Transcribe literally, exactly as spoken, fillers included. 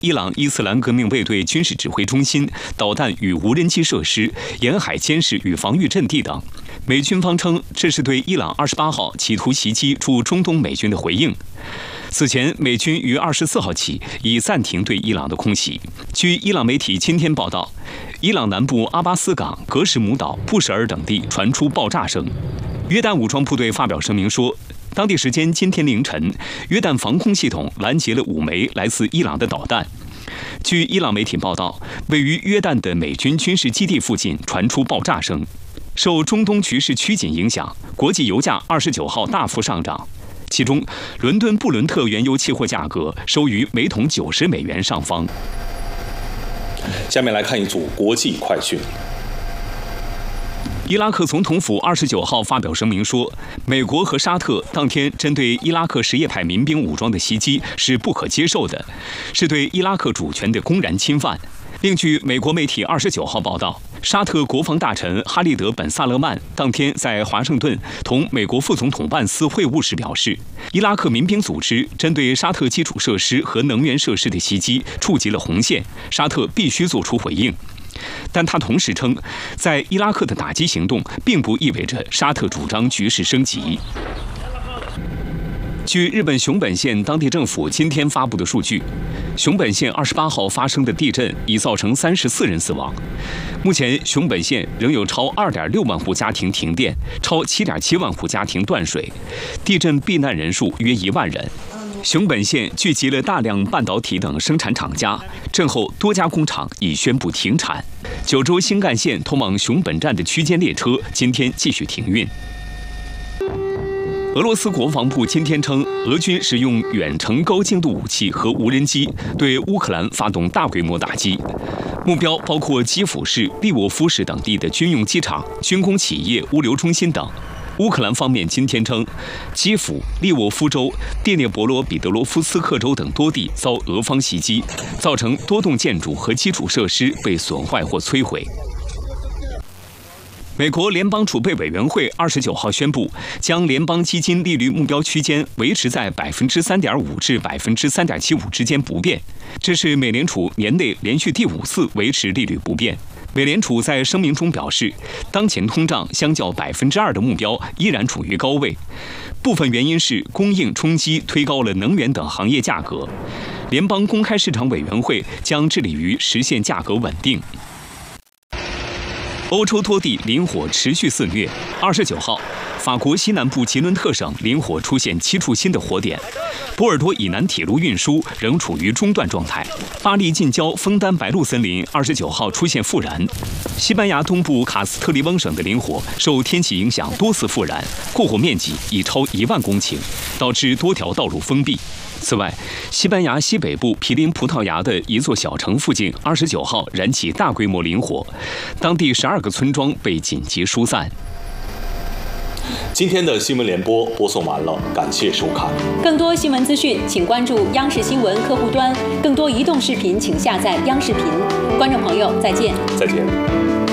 伊朗伊斯兰革命卫队军事指挥中心、导弹与无人机设施、沿海监视与防御阵地等。美军方称，这是对伊朗二十八号企图袭击驻中东美军的回应。此前，美军于二十四号起已暂停对伊朗的空袭。据伊朗媒体今天报道，伊朗南部阿巴斯港、格什姆岛、布什尔等地传出爆炸声。约旦武装部队发表声明说，当地时间今天凌晨，约旦防空系统拦截了五枚来自伊朗的导弹。据伊朗媒体报道，位于约旦的美军军事基地附近传出爆炸声。受中东局势趋紧影响，国际油价二十九号大幅上涨，其中伦敦布伦特原油期货价格收于每桶九十美元上方。 下面来看一组国际快讯。 伊拉克总统府二十九号发表声明说，美国和沙特当天针对伊拉克什叶派民兵武装的袭击是不可接受的，是对伊拉克主权的公然侵犯。另据美国媒体二十九号报道，沙特国防大臣哈利德·本·萨勒曼当天在华盛顿同美国副总统万斯会晤时表示，伊拉克民兵组织针对沙特基础设施和能源设施的袭击触及了红线，沙特必须做出回应。但他同时称，在伊拉克的打击行动并不意味着沙特主张局势升级。据日本熊本县当地政府今天发布的数据，熊本县二十八号发生的地震已造成三十四人死亡。目前，熊本县仍有超二点六万户家庭停电，超七点七万户家庭断水，地震避难人数约一万人。熊本县聚集了大量半导体等生产厂家，震后多家工厂已宣布停产。九州新干线通往熊本站的区间列车今天继续停运。俄罗斯国防部今天称，俄军使用远程高精度武器和无人机对乌克兰发动大规模打击，目标包括基辅市、利沃夫市等地的军用机场、军工企业、物流中心等。乌克兰方面今天称，基辅、利沃夫州、第聂伯罗彼得罗夫斯克州等多地遭俄方袭击，造成多栋建筑和基础设施被损坏或摧毁。美国联邦储备委员会二十九号宣布，将联邦基金利率目标区间维持在百分之三点五至百分之三点七五之间不变，这是美联储年内连续第五次维持利率不变。美联储在声明中表示，当前通胀相较百分之二的目标依然处于高位，部分原因是供应冲击推高了能源等行业价格。联邦公开市场委员会将致力于实现价格稳定。欧洲多地林火持续肆虐。二十九号，法国西南部吉伦特省林火出现七处新的火点，波尔多以南铁路运输仍处于中断状态。巴黎近郊枫丹白露森林二十九号出现复燃。西班牙东部卡斯特利翁省的林火受天气影响多次复燃，过火面积已超一万公顷，导致多条道路封闭。此外，西班牙西北部毗邻葡萄牙的一座小城附近二十九号燃起大规模林火，当地十二个村庄被紧急疏散。 今天的新闻联播播送完了，感谢收看。 更多新闻资讯，请关注央视新闻客户端；更多移动视频，请下载央视频。观众朋友，再见。 再见。